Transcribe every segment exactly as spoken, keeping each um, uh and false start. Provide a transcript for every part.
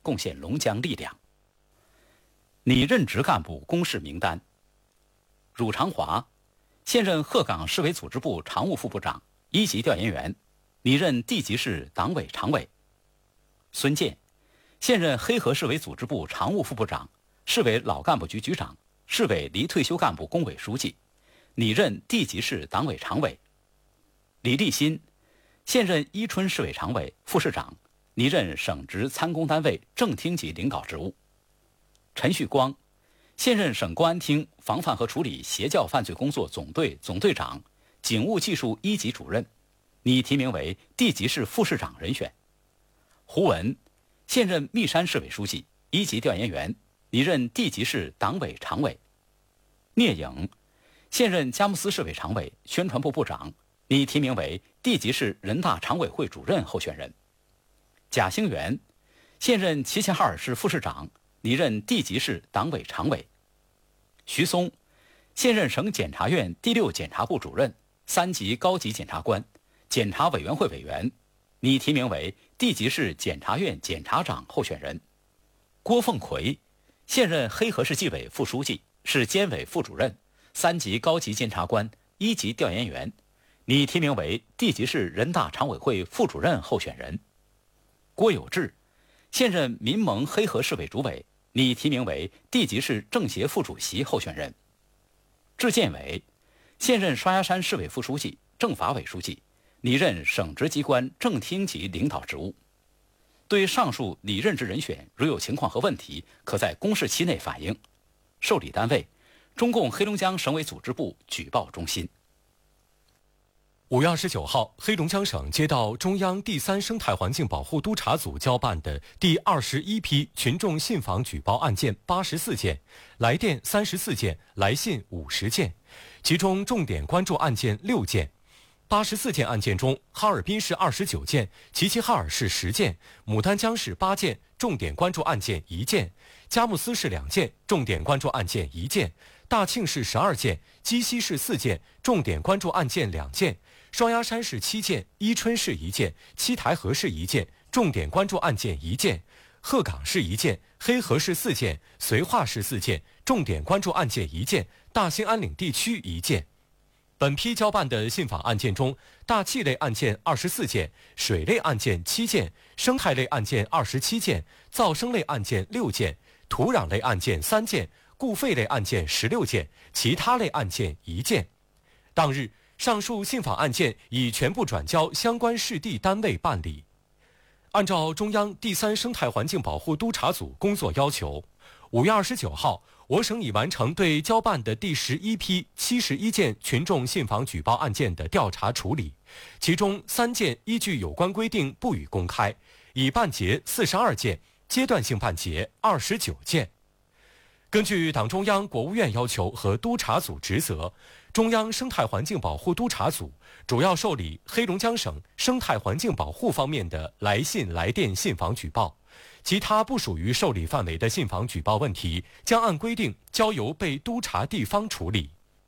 贡献龙江力量。拟任职干部公示名单：汝长华，现任鹤岗市委组织部常务副部长、一级调研员，拟任地级市党委常委；孙健，现任黑河市委组织部常务副部长、市委老干部局局长、市委离退休干部工委书记，拟任地级市党委常委；李立新，现任伊春市委常委、副市长，拟任省直参公单位正厅级领导职务；陈旭光，现任省公安厅防范和处理邪教犯罪工作总队总队长、警务技术一级主任，拟提名为地级市副市长人选；胡文，现任密山市委书记、一级调研员，拟任地级市党委常委；聂颖，现任佳木斯市委常委、宣传部部长，拟提名为地级市人大常委会主任候选人；贾兴元，现任齐齐哈尔市副市长，拟任地级市党委常委；徐松，现任省检察院第六检察部主任、三级高级检察官、检察委员会委员，拟提名为地级市检察院检察长候选人；郭凤奎，现任黑河市纪委副书记、市监委副主任、三级高级监察官、一级调研员，拟提名为地级市人大常委会副主任候选人；郭有志，现任民盟黑河市委主委，拟提名为地级市政协副主席候选人；质建伟，现任双鸭山市委副书记、政法委书记，拟任省直机关正厅级领导职务。对上述拟任职人选，如有情况和问题，可在公示期内反映。受理单位：中共黑龙江省委组织部举报中心。 五月二十九号，黑龙江省接到中央第三生态环境保护督察组交办的第二十一批群众信访举报案件八十四件，来电三十四件，来信五十件，其中重点关注案件六件。八十四件案件中，哈尔滨市二十九件，齐齐哈尔市十件，牡丹江市八件，重点关注案件一件；佳木斯市两件，重点关注案件一件；大庆市十二件，鸡西市四件，重点关注案件两件；双鸭山市七件，伊春市一件，七台河市一件，重点关注案件一件；鹤岗市一件，黑河市四件，绥化市四件，重点关注案件一件；大兴安岭地区一件。本批交办的信访案件中，大气类案件二十四件，水类案件七件，生态类案件二十七件，噪声类案件六件，土壤类案件三件，固废类案件十六件，其他类案件一件。当日，上述信访案件已全部转交相关市地单位办理。按照中央第三生态环境保护督察组工作要求，五月二十九号，我省已完成对交办的第十一批七十一件群众信访举报案件的调查处理，其中三件依据有关规定不予公开，已办结四十二件，阶段性办结二十九件。根据党中央、国务院要求和督察组职责，中央生态环境保护督察组主要受理黑龙江省生态环境保护方面的来信、来电信访举报，其他不属于受理范围的信访举报问题，将按规定交由被督察地方处理。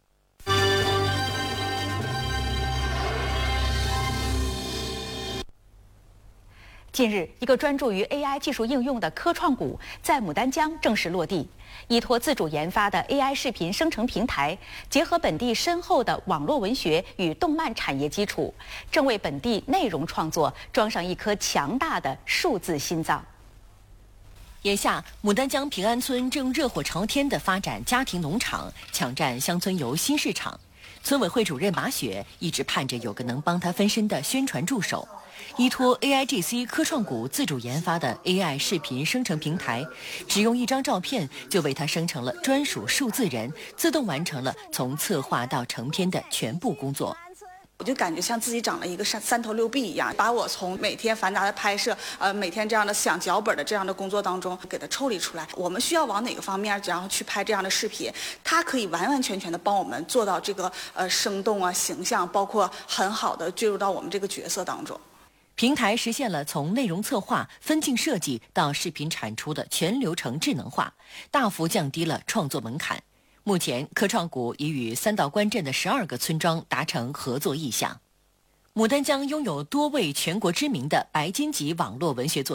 近日，一个专注于 A I 技术应用的科创股在牡丹江正式落地。依托自主研发的 A I 视频生成平台，结合本地深厚的网络文学与动漫产业基础，正为本地内容创作装上一颗强大的数字心脏。 眼下，牡丹江平安村正热火朝天地发展家庭农场，抢占乡村游新市场。村委会主任马雪一直盼着有个能帮他分身的宣传助手。依托 A I G C 科创股自主研发的 A I 视频生成平台，只用一张照片就为他生成了专属数字人，自动完成了从策划到成片的全部工作。 我就感觉像自己长了一个三三头六臂一样，把我从每天繁杂的拍摄，呃，每天这样的想脚本的这样的工作当中，给它抽离出来。我们需要往哪个方面，然后去拍这样的视频，它可以完完全全的帮我们做到这个呃生动啊、形象，包括很好的坠入到我们这个角色当中。 平台实现了从内容策划、分镜设计到视频产出的全流程智能化，大幅降低了创作门槛。目前，科创股已与三道关镇的十二个村庄达成合作意向。牡丹江拥有多位全国知名的白金级网络文学作家，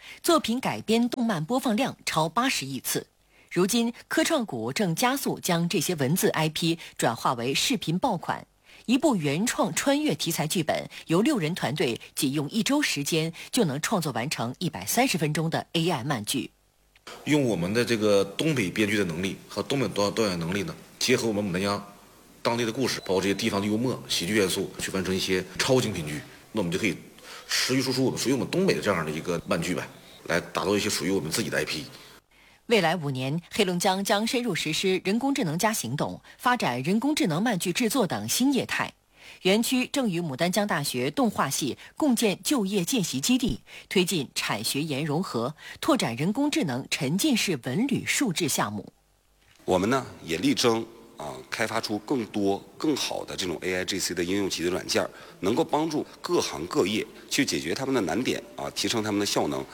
作品改编动漫播放量超八十亿次。如今，科创股正加速将这些文字 I P 转化为视频爆款。一部原创穿越题材剧本，由六人团队仅用一周时间就能创作完成一百三十分钟的 A I 漫剧。 用我们的这个东北编剧的能力和东北导导演能力呢，结合我们牡丹江当地的故事，包括这些地方的幽默、喜剧元素，去完成一些超精品剧。那我们就可以持续输出我们属于我们东北的这样的一个漫剧呗，来打造一些属于我们自己的 I P。 未来五年，黑龙江将深入实施人工智能加行动，发展人工智能漫剧制作等新业态。园区正与牡丹江大学动画系共建就业见习基地，推进产学研融合，拓展人工智能沉浸式文旅数字项目。 我们呢也力争啊开发出更多更好的这种 A I G C 的应用及的软件，能够帮助各行各业去解决他们的难点啊，提升他们的效能。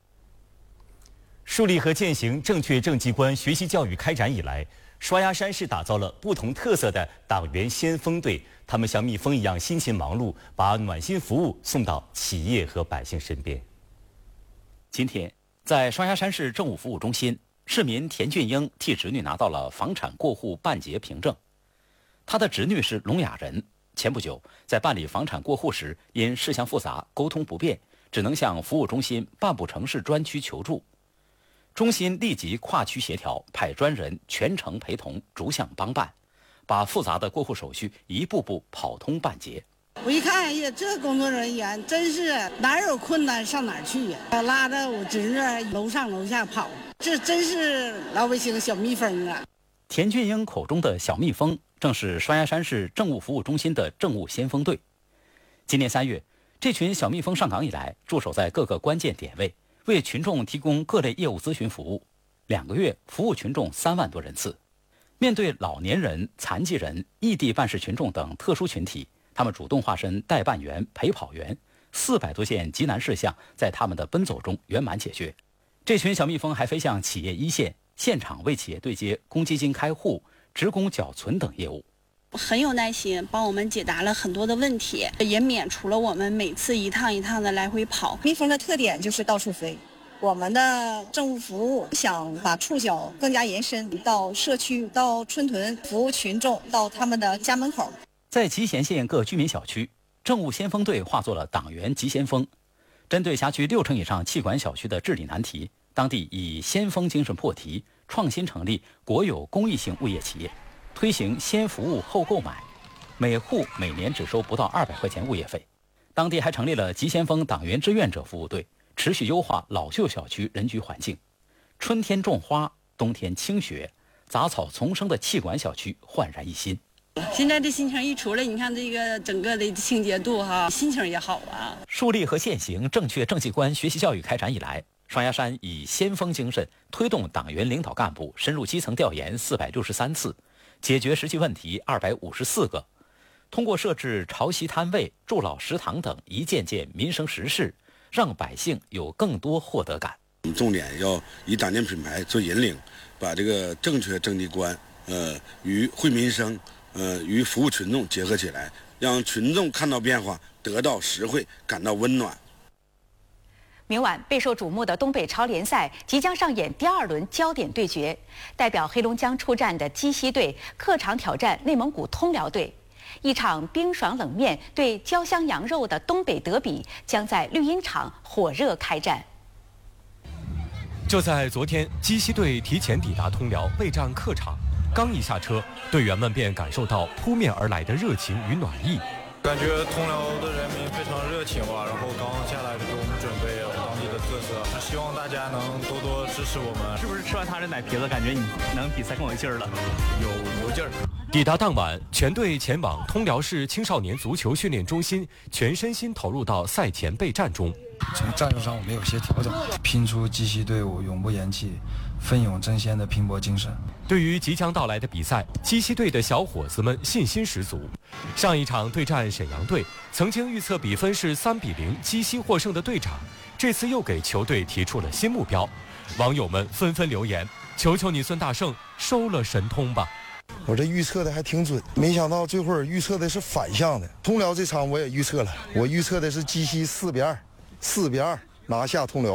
树立和践行正确政绩观学习教育开展以来，双鸭山市打造了不同特色的党员先锋队，他们像蜜蜂一样辛勤忙碌，把暖心服务送到企业和百姓身边。 今天，在双鸭山市政务服务中心，市民田俊英替侄女拿到了房产过户办结凭证。他的侄女是聋哑人，前不久在办理房产过户时，因事项复杂、沟通不便，只能向服务中心办不成市专区求助。中心立即跨区协调，派专人全程陪同，逐项帮办，把复杂的过户手续一步步跑通办结。 我一看，哎呀，这工作人员真是哪儿有困难上哪儿去呀、啊！拉着我侄女楼上楼下跑，这真是老百姓小蜜蜂啊！ 田俊英口中的小蜜蜂，正是双鸭山市政务服务中心的政务先锋队。今年三月，这群小蜜蜂上岗以来，驻守在各个关键点位，为群众提供各类业务咨询服务，两个月服务群众三万多人次。面对老年人、残疾人、异地办事群众等特殊群体，他们主动化身代办员、陪跑员，四百多件急难事项在他们的奔走中圆满解决。这群小蜜蜂还飞向企业一线，现场为企业对接公积金开户、职工缴存等业务。 很有耐心，帮我们解答了很多的问题，也免除了我们每次一趟一趟的来回跑。 蜜蜂的特点就是到处飞，我们的政务服务想把触角更加延伸到社区、到村屯，服务群众到他们的家门口。 在集贤县各居民小区，政务先锋队化作了党员急先锋，针对辖区六成以上气管小区的治理难题，当地以先锋精神破题，创新成立国有公益性物业企业，推行先服务后购买，每户每年只收不到二百块钱物业费。当地还成立了急先锋党员志愿者服务队，持续优化老旧小区人居环境。春天种花，冬天清雪，杂草丛生的气管小区焕然一新。 现在这心情一出来，你看这个整个的清洁度哈，心情也好啊。 树立和践行正确政绩观学习教育开展以来，双鸭山以先锋精神推动党员领导干部深入基层调研四百六十三次，解决实际问题二百五十四个。通过设置潮汐摊位、助老食堂等一件件民生实事，让百姓有更多获得感。 重点要以党建品牌做引领，把这个正确政绩观呃与惠民生呃与服务群众结合起来，让群众看到变化，得到实惠，感到温暖。 明晚备受瞩目的东北超联赛即将上演第二轮焦点对决，代表黑龙江出战的鸡西队客场挑战内蒙古通辽队。一场冰爽冷面对焦香羊肉的东北德比将在绿茵场火热开战。 就在昨天，鸡西队提前抵达通辽备战客场，刚一下车，队员们便感受到扑面而来的热情与暖意。 感觉通辽的人民非常热情吧，然后刚下来就给我们准备了当地的特色，希望大家能多多支持我们。 是不是吃完他这奶皮子，感觉你能比赛更有劲儿了？ 有有劲儿。 抵达当晚，全队前往通辽市青少年足球训练中心，全身心投入到赛前备战中。 从战术上我们有些调整，拼出鸡西队伍永不言弃、奋勇争先的拼搏精神。 对于即将到来的比赛，鸡西队的小伙子们信心十足。上一场对战沈阳队，曾经预测比分是三比零鸡西获胜的队长，这次又给球队提出了新目标。网友们纷纷留言：“求求你孙大圣收了神通吧！” 我这预测的还挺准，没想到这会儿预测的是反向的。通辽这场我也预测了，我预测的是鸡西四比二，四比二拿下通辽。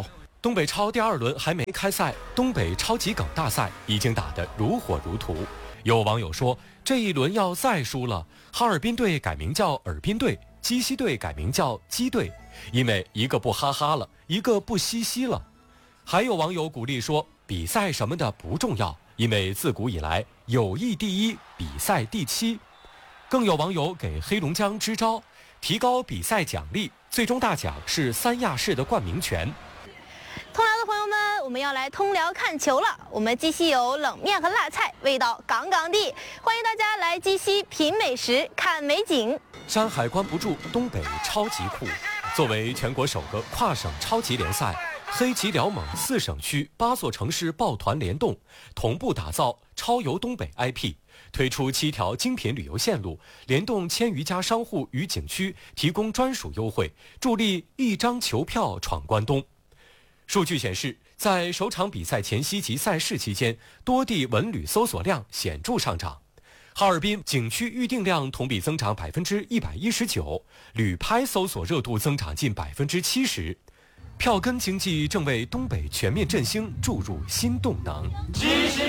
东北超第二轮还没开赛，东北超级梗大赛已经打得如火如荼。有网友说，这一轮要再输了，哈尔滨队改名叫尔滨队，鸡西队改名叫鸡队，因为一个不哈哈了，一个不嘻嘻了。还有网友鼓励说，比赛什么的不重要，因为自古以来友谊第一，比赛第七。更有网友给黑龙江支招，提高比赛奖励，最终大奖是三亚市的冠名权。 通辽的朋友们，我们要来通辽看球了。我们鸡西有冷面和辣菜，味道杠杠的，欢迎大家来鸡西品美食、看美景。 山海关不住，东北超级酷。作为全国首个跨省超级联赛，黑吉辽蒙四省区八座城市抱团联动，同步打造超游东北 I P， 推出七条精品旅游线路，联动千余家商户与景区，提供专属优惠，助力一张球票闯关东。数据显示，在首场比赛前夕及赛事期间，多地文旅搜索量显著上涨。哈尔滨景区预订量同比增长百分之一百一十九，旅拍搜索热度增长近百分之七十。票根经济正为东北全面振兴注入新动能。